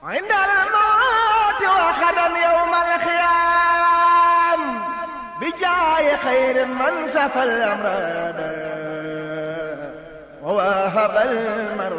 عند الموت وغدا يوم الخيام بجاه خير من سفى الأمراض ووهب المرء